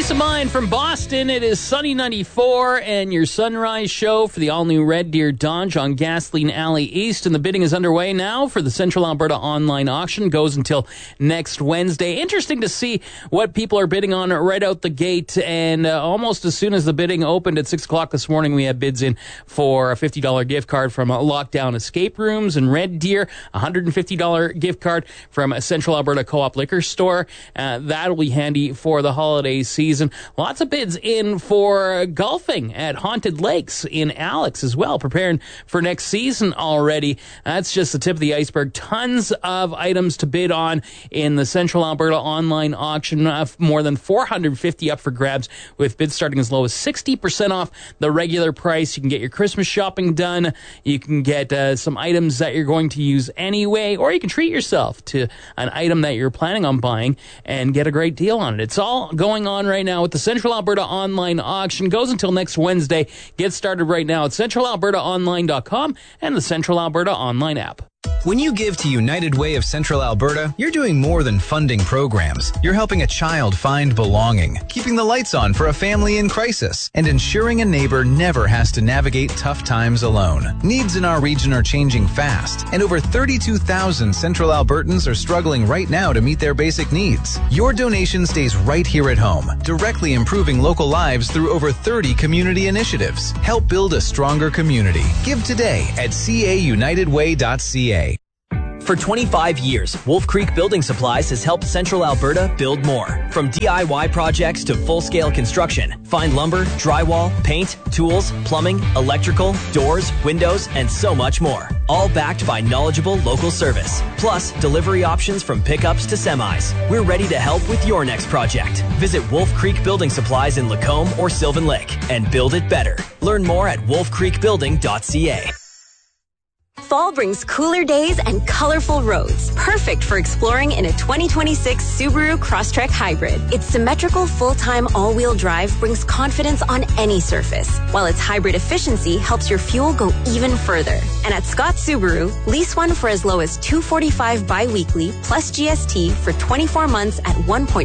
Peace of mind from Boston. It is Sunny 94 and your sunrise show for the all-new Red Deer Dodge on Gasoline Alley East. And the bidding is underway now for the Central Alberta online auction. Goes until next Wednesday. Interesting to see what people are bidding on right out the gate. And almost as soon as the bidding opened at 6 o'clock this morning, we had bids in for a $50 gift card from Lockdown Escape Rooms and Red Deer, a $150 gift card from a Central Alberta Co-op Liquor Store. That'll be handy for the holiday season. Lots of bids in for golfing at Haunted Lakes in Alex as well, preparing for next season already. That's just the tip of the iceberg. Tons of items to bid on in the Central Alberta online auction. More than 450 up for grabs, with bids starting as low as 60% off the regular price. You can get your Christmas shopping done. You can get some items that you're going to use anyway, or you can treat yourself to an item that you're planning on buying and get a great deal on it. It's all going on right now with the Central Alberta online auction. Goes until next Wednesday. Get started right now at centralalbertaonline.com and the Central Alberta online app. When you give to United Way of Central Alberta, you're doing more than funding programs. You're helping a child find belonging, keeping the lights on for a family in crisis, and ensuring a neighbor never has to navigate tough times alone. Needs in our region are changing fast, and over 32,000 Central Albertans are struggling right now to meet their basic needs. Your donation stays right here at home, directly improving local lives through over 30 community initiatives. Help build a stronger community. Give today at caunitedway.ca. For 25 years, Wolf Creek Building Supplies has helped Central Alberta build more. From DIY projects to full-scale construction, find lumber, drywall, paint, tools, plumbing, electrical, doors, windows, and so much more. All backed by knowledgeable local service. Plus, delivery options from pickups to semis. We're ready to help with your next project. Visit Wolf Creek Building Supplies in Lacombe or Sylvan Lake and build it better. Learn more at wolfcreekbuilding.ca. Fall brings cooler days and colorful roads, perfect for exploring in a 2026 Subaru Crosstrek Hybrid. Its symmetrical full-time all-wheel drive brings confidence on any surface, while its hybrid efficiency helps your fuel go even further. And at Scott Subaru, lease one for as low as $245 bi-weekly plus GST for 24 months at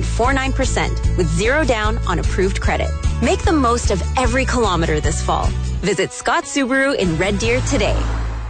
1.49% with zero down on approved credit. Make the most of every kilometer this fall. Visit Scott Subaru in Red Deer today.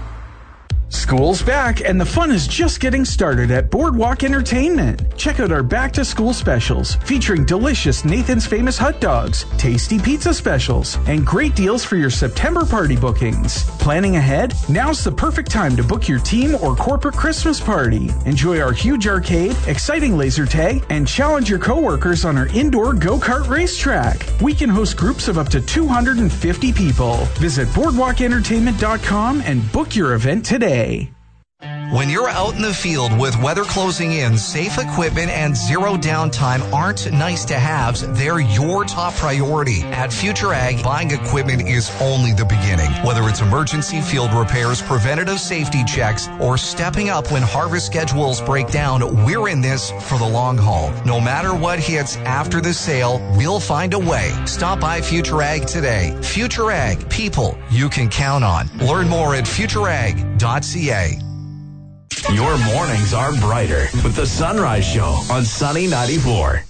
School's back, and the fun is just getting started at Boardwalk Entertainment. Check out our back-to-school specials, featuring delicious Nathan's Famous hot dogs, tasty pizza specials, and great deals for your September party bookings. Planning ahead? Now's the perfect time to book your team or corporate Christmas party. Enjoy our huge arcade, exciting laser tag, and challenge your coworkers on our indoor go-kart racetrack. We can host groups of up to 250 people. Visit boardwalkentertainment.com and book your event today. When you're out in the field with weather closing in, safe equipment and zero downtime aren't nice to haves, they're your top priority. At Future Ag, buying equipment is only the beginning. Whether it's emergency field repairs, preventative safety checks, or stepping up when harvest schedules break down, we're in this for the long haul. No matter what hits after the sale, we'll find a way. Stop by Future Ag today. Future Ag, people you can count on. Learn more at futureag.ca. Your mornings are brighter with the Sunrise Show on Sunny 94.